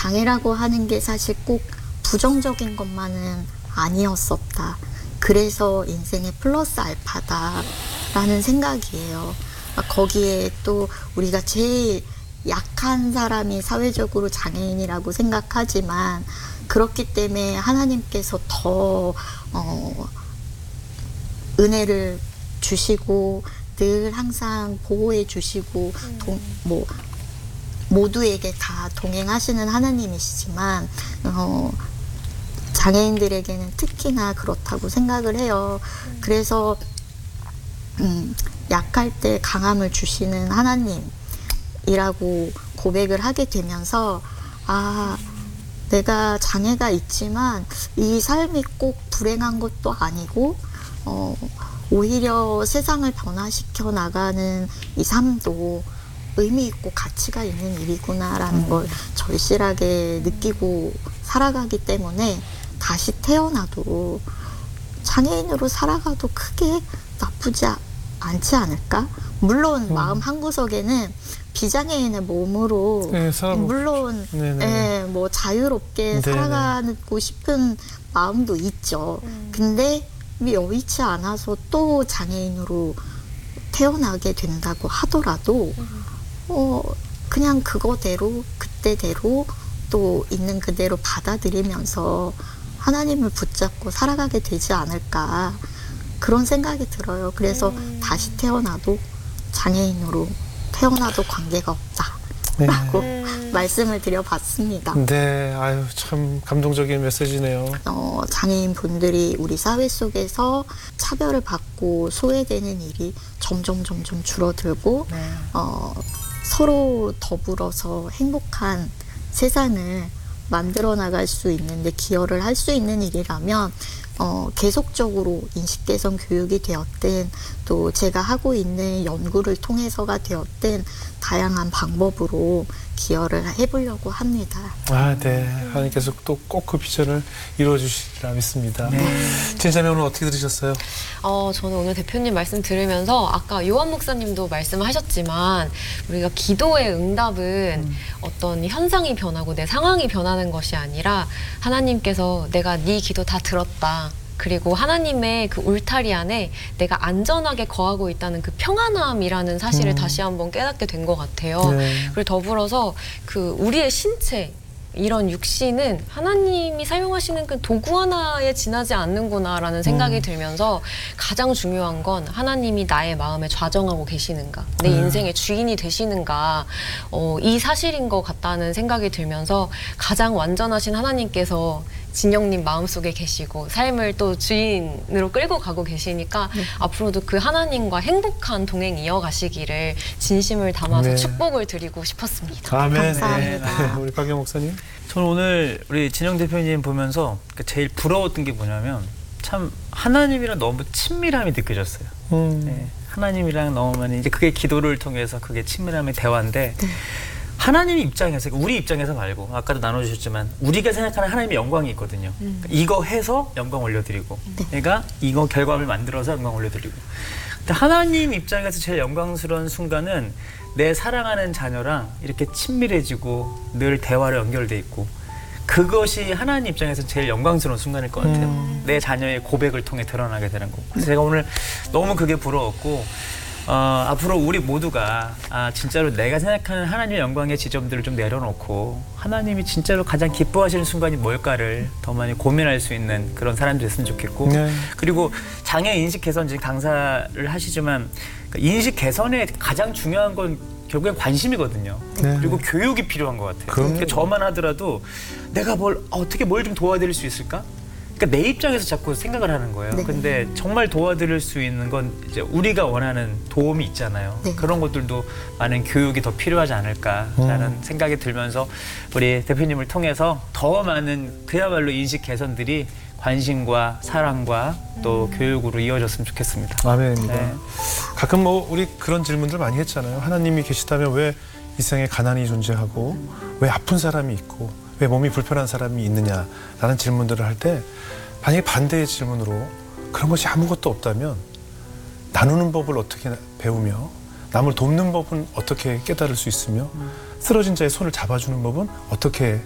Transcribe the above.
장애라고 하는 게 사실 꼭 부정적인 것만은 아니었었다. 그래서 인생의 플러스 알파다라는 생각이에요. 거기에 또 우리가 제일 약한 사람이 사회적으로 장애인이라고 생각하지만 그렇기 때문에 하나님께서 더 은혜를 주시고 늘 항상 보호해 주시고 모두에게 다 동행하시는 하나님이시지만 장애인들에게는 특히나 그렇다고 생각을 해요. 그래서 약할 때 강함을 주시는 하나님이라고 고백을 하게 되면서 내가 장애가 있지만 이 삶이 꼭 불행한 것도 아니고 오히려 세상을 변화시켜 나가는 이 삶도 의미 있고 가치가 있는 일이구나라는 걸 절실하게 느끼고 살아가기 때문에 다시 태어나도 장애인으로 살아가도 크게 나쁘지 않지 않을까? 물론 마음 한구석에는 비장애인의 몸으로 물론 뭐 자유롭게 살아가고 싶은 마음도 있죠. 근데 여의치 않아서 또 장애인으로 태어나게 된다고 하더라도 그냥 그거대로 그때대로 또 있는 그대로 받아들이면서 하나님을 붙잡고 살아가게 되지 않을까 그런 생각이 들어요. 그래서 다시 태어나도 장애인으로 태어나도 관계가 없다라고 말씀을 드려봤습니다. 네, 아유 참 감동적인 메시지네요. 장애인 분들이 우리 사회 속에서 차별을 받고 소외되는 일이 점점 줄어들고 서로 더불어서 행복한 세상을 만들어 나갈 수 있는데 기여를 할 수 있는 일이라면 계속적으로 인식 개선 교육이 되었든 또 제가 하고 있는 연구를 통해서가 되었든 다양한 방법으로 기여를 해보려고 합니다. 네. 하나님께서 또 꼭 그 비전을 이루어 주시리라 믿습니다. 진짜님 오늘 어떻게 들으셨어요? 저는 오늘 대표님 말씀 들으면서 아까 요한 목사님도 말씀하셨지만 우리가 기도의 응답은 어떤 현상이 변하고 내 상황이 변하는 것이 아니라 하나님께서 내가 네 기도 다 들었다. 그리고 하나님의 그 울타리 안에 내가 안전하게 거하고 있다는 그 평안함이라는 사실을 다시 한번 깨닫게 된 것 같아요. 그리고 더불어서 그 우리의 신체 이런 육신은 하나님이 사용하시는 그 도구 하나에 지나지 않는구나라는 생각이 들면서 가장 중요한 건 하나님이 나의 마음에 좌정하고 계시는가, 내 인생의 주인이 되시는가, 이 사실인 것 같다는 생각이 들면서 가장 완전하신 하나님께서 진영님 마음속에 계시고 삶을 또 주인으로 끌고 가고 계시니까 앞으로도 그 하나님과 행복한 동행 이어가시기를 진심을 담아서 축복을 드리고 싶었습니다. 아멘. 감사합니다. 우리 박영 목사님? 저는 오늘 우리 진영 대표님 보면서 제일 부러웠던 게 뭐냐면 참 하나님이랑 너무 친밀함이 느껴졌어요. 하나님이랑 너무 많이 이제 그게 기도를 통해서 그게 친밀함의 대화인데 하나님 입장에서, 우리 입장에서 말고 아까도 나눠주셨지만 우리가 생각하는 하나님의 영광이 있거든요. 이거 해서 영광 올려드리고 내가 이거 결과를 만들어서 영광 올려드리고, 근데 하나님 입장에서 제일 영광스러운 순간은 내 사랑하는 자녀랑 이렇게 친밀해지고 늘 대화로 연결돼 있고, 그것이 하나님 입장에서 제일 영광스러운 순간일 것 같아요. 내 자녀의 고백을 통해 드러나게 되는 거. 그래서 제가 오늘 너무 그게 부러웠고, 앞으로 우리 모두가 진짜로 내가 생각하는 하나님의 영광의 지점들을 좀 내려놓고 하나님이 진짜로 가장 기뻐하시는 순간이 뭘까를 더 많이 고민할 수 있는 그런 사람들이 됐으면 좋겠고, 그리고 장애 인식 개선 지금 강사를 하시지만 인식 개선에 가장 중요한 건 결국엔 관심이거든요. 그리고 교육이 필요한 것 같아요. 그러니까 저만 하더라도 내가 어떻게 뭘 좀 도와드릴 수 있을까? 그러니까 내 입장에서 자꾸 생각을 하는 거예요. 근데 정말 도와드릴 수 있는 건 이제 우리가 원하는 도움이 있잖아요. 그런 것들도 많은 교육이 더 필요하지 않을까라는 생각이 들면서 우리 대표님을 통해서 더 많은 그야말로 인식 개선들이 관심과 사랑과 또 교육으로 이어졌으면 좋겠습니다. 아멘입니다. 가끔 우리 그런 질문들 많이 했잖아요. 하나님이 계시다면 왜 이 세상에 가난이 존재하고 왜 아픈 사람이 있고 왜 몸이 불편한 사람이 있느냐라는 질문들을 할 때 만약에 반대의 질문으로 그런 것이 아무것도 없다면 나누는 법을 어떻게 배우며 남을 돕는 법은 어떻게 깨달을 수 있으며 쓰러진 자의 손을 잡아주는 법은 어떻게